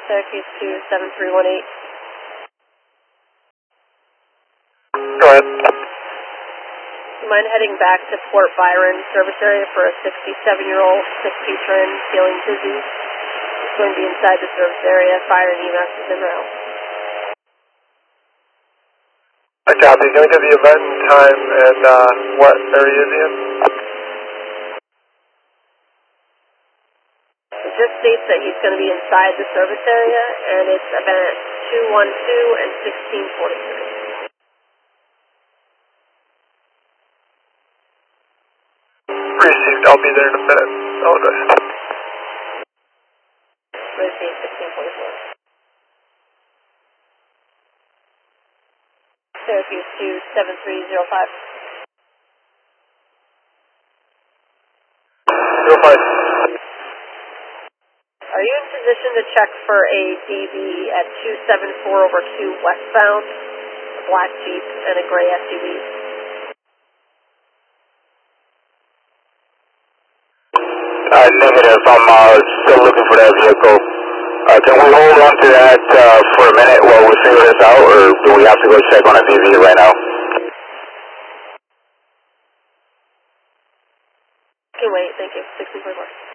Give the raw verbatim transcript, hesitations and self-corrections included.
Syracuse two seven three one eight. Go ahead. Do you mind heading back to Port Byron service area for a sixty-seven-year-old, sick patron, feeling dizzy? He's going to be inside the service area. Fire and E M S is en route. I copy. Can we get the event and time and uh, what area is he in? It just states that he's going to be inside the service area, and it's event two one two and sixteen forty-three. Received. I'll be there in a minute. Oh, good. Received sixteen forty-four. Syracuse two seven three zero five. Zero five. Are you in position to check for a D B at two seven four over two westbound, a black Jeep and a gray S U V? Uh, negative. I'm uh, still looking for that vehicle. Uh, can we hold on to that uh, for a minute while we figure this out, or do we have to go check on a D V right now? Can wait, thank you. sixteen forty-four.